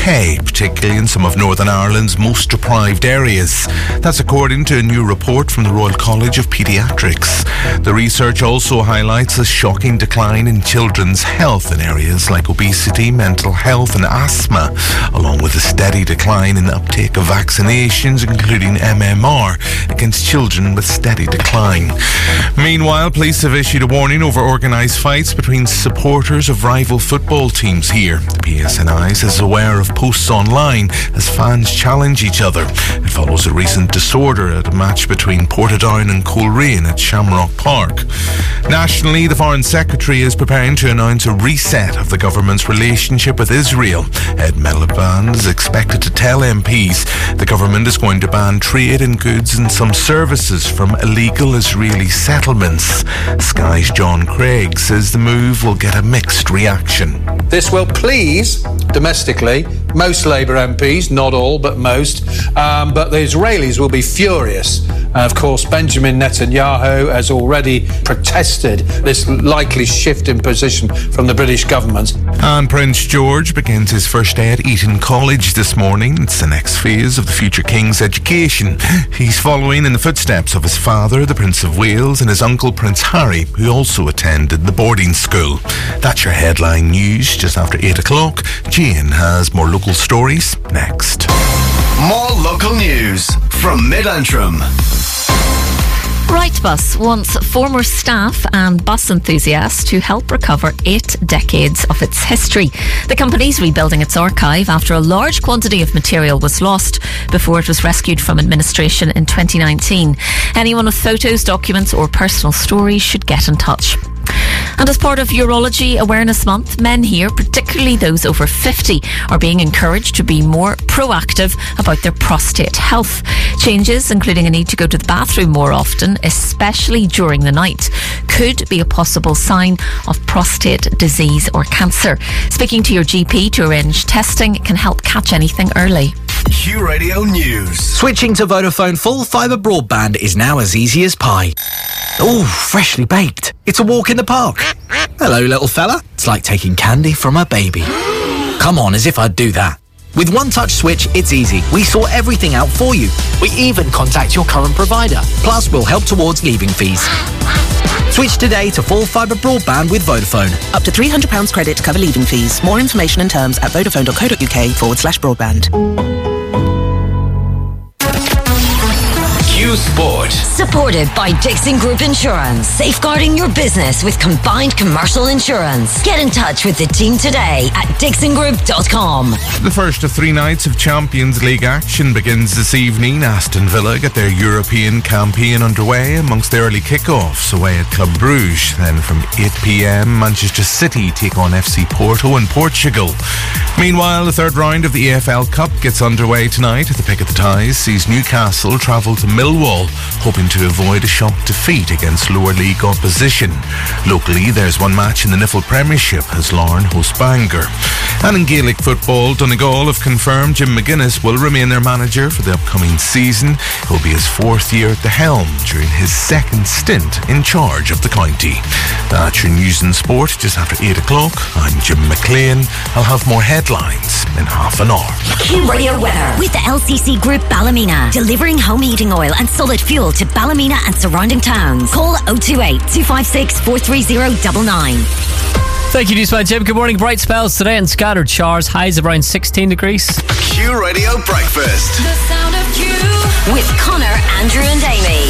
particularly in some of Northern Ireland's most deprived areas. That's according to a new report from the Royal College of Paediatrics. The research also highlights a shocking decline in children's health in areas like obesity, mental health and asthma, along with a steady decline in the uptake of vaccinations, including MMR, against children with steady decline. Meanwhile, police have issued a warning over organised fights between supporters of rival football teams here. The PSNI is aware of posts online as fans challenge each other. It follows a recent disorder at a match between Portadown and Coleraine at Shamrock Park. Nationally, the Foreign Secretary is preparing to announce a reset of the government's relationship with Israel. Ed Miliband is expected to tell MPs the government is going to ban trade in goods and some services from illegal Israeli settlements. Sky's John Craig says the move will get a mixed reaction. This will please, domestically, most Labour MPs, not all, but most. But the Israelis will be furious. Of course, Benjamin Netanyahu has already protested this likely shift in position from the British government. And Prince George begins his first day at Eton College this morning. It's the next phase of the future King's education. He's following in the footsteps of his father, the Prince of Wales, and his uncle, Prince Harry, who also attended the boarding school. That's your headline news just after 8 o'clock. Jane has more local stories next. More local news from Mid-Antrim. Wrightbus wants former staff and bus enthusiasts to help recover 8 decades of its history. The company's rebuilding its archive after a large quantity of material was lost before it was rescued from administration in 2019. Anyone with photos, documents or personal stories should get in touch. And as part of Urology Awareness Month, men here, particularly those over 50, are being encouraged to be more proactive about their prostate health. Changes, including a need to go to the bathroom more often, especially during the night, could be a possible sign of prostate disease or cancer. Speaking to your GP to arrange testing can help catch anything early. Q Radio News. Switching to Vodafone full fibre broadband is now as easy as pie. Oh, freshly baked. It's a walk in the park. Hello, little fella. It's like taking candy from a baby. Come on, as if I'd do that. With One Touch Switch, it's easy. We sort everything out for you. We even contact your current provider. Plus, we'll help towards leaving fees. Switch today to full fibre broadband with Vodafone. Up to £300 credit to cover leaving fees. More information and terms at vodafone.co.uk/broadband. Q Sport. Supported by Dixon Group Insurance. Safeguarding your business with combined commercial insurance. Get in touch with the team today at dixongroup.com. The first of 3 nights of Champions League action begins this evening. Aston Villa get their European campaign underway amongst the early kickoffs away at Club Brugge. Then from 8 p.m, Manchester City take on FC Porto in Portugal. Meanwhile, the third round of the EFL Cup gets underway tonight. The pick of the ties sees Newcastle travel to Millwall, hoping to avoid a shock defeat against lower league opposition. Locally, there's one match in the Niffle Premiership as Larne host Bangor. And in Gaelic football, Donegal have confirmed Jim McGuinness will remain their manager for the upcoming season. It will be his 4th year at the helm during his 2nd stint in charge of the county. That's your news and sport just after 8 o'clock. I'm Jim McLean. I'll have more headlines in half an hour. Q Radio weather with the LCC Group Ballymena, delivering home heating oil and solid fuel to Ballymena and surrounding towns. Call 028 256 43099. Thank you, Newsman Jim. Good morning. Bright spells today and scattered showers. Highs around 16 degrees. Q Radio Breakfast. The sound of Q with Connor, Andrew and Amy.